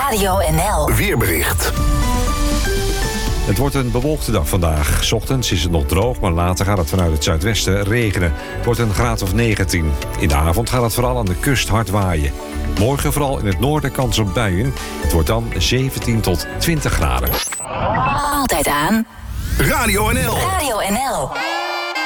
Radio NL. Weerbericht. Het wordt een bewolkte dag vandaag. 's Ochtends is het nog droog, maar later gaat het vanuit het zuidwesten regenen. Het wordt een graad of 19. In de avond gaat het vooral aan de kust hard waaien. Morgen vooral in het noorden kans op buien. Het wordt dan 17 tot 20 graden. Altijd aan. Radio NL. Radio NL.